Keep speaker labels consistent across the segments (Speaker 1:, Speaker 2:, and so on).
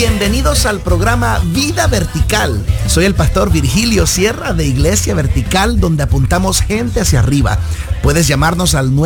Speaker 1: Bienvenidos al programa Vida Vertical. Soy el pastor Virgilio Sierra de Iglesia Vertical, donde apuntamos gente hacia arriba. Puedes llamarnos al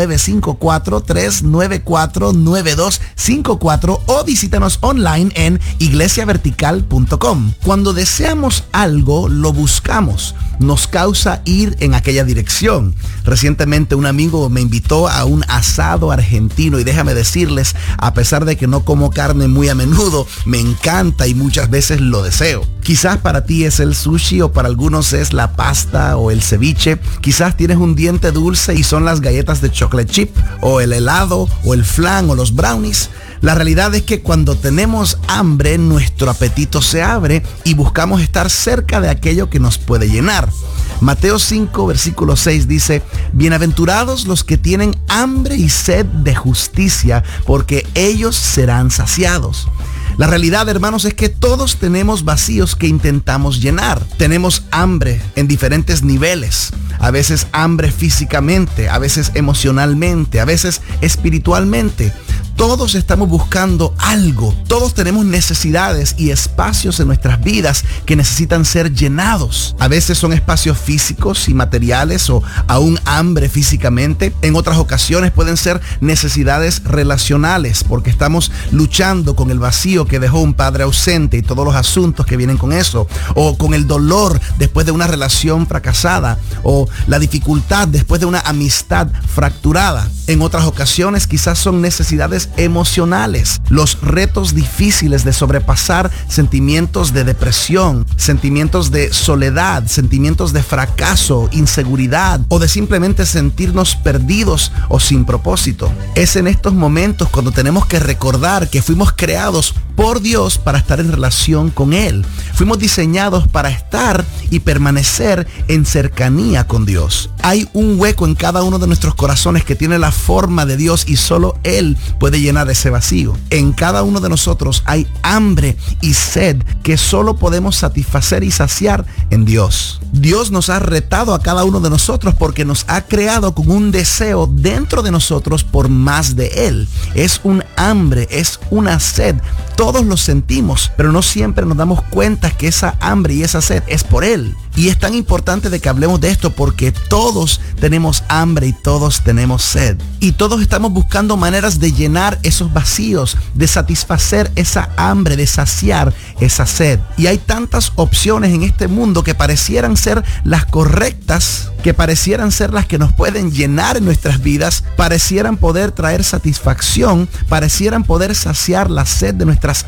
Speaker 1: 954-394-9254 o visítanos online en iglesiavertical.com. Cuando deseamos algo, lo buscamos. Nos causa ir en aquella dirección. Recientemente un amigo me invitó a un asado argentino y déjame decirles, a pesar de que no como carne muy a menudo, me encanta y muchas veces lo deseo. Quizás para ti es el sushi o para algunos es la pasta o el ceviche. Quizás tienes un diente dulce y son las galletas de chocolate chip o el helado o el flan o los brownies. La realidad es que cuando tenemos hambre, nuestro apetito se abre y buscamos estar cerca de aquello que nos puede llenar. Mateo 5, versículo 6 dice, bienaventurados los que tienen hambre y sed de justicia, porque ellos serán saciados. La realidad, hermanos, es que todos tenemos vacíos que intentamos llenar. Tenemos hambre en diferentes niveles. A veces hambre físicamente, a veces emocionalmente, a veces espiritualmente. Todos estamos buscando algo. Todos tenemos necesidades y espacios en nuestras vidas que necesitan ser llenados. A veces son espacios físicos y materiales o aún hambre físicamente. En otras ocasiones pueden ser necesidades relacionales porque estamos luchando con el vacío que dejó un padre ausente y todos los asuntos que vienen con eso. O con el dolor después de una relación fracasada. O la dificultad después de una amistad fracturada. En otras ocasiones quizás son necesidades emocionales, los retos difíciles de sobrepasar sentimientos de depresión, sentimientos de soledad, sentimientos de fracaso, inseguridad o de simplemente sentirnos perdidos o sin propósito. Es en estos momentos cuando tenemos que recordar que fuimos creados por Dios para estar en relación con Él. Fuimos diseñados para estar y permanecer en cercanía con Dios. Hay un hueco en cada uno de nuestros corazones que tiene la forma de Dios y solo Él puede llenar ese vacío. En cada uno de nosotros hay hambre y sed que solo podemos satisfacer y saciar en Dios. Dios nos ha retado a cada uno de nosotros porque nos ha creado con un deseo dentro de nosotros por más de Él. Es un hambre, es una sed. Todos lo sentimos, pero no siempre nos damos cuenta que esa hambre y esa sed es por Él. Y es tan importante de que hablemos de esto porque todos tenemos hambre y todos tenemos sed. Y todos estamos buscando maneras de llenar esos vacíos, de satisfacer esa hambre, de saciar esa sed. Y hay tantas opciones en este mundo que parecieran ser las correctas, que parecieran ser las que nos pueden llenar en nuestras vidas, parecieran poder traer satisfacción, parecieran poder saciar la sed de nuestras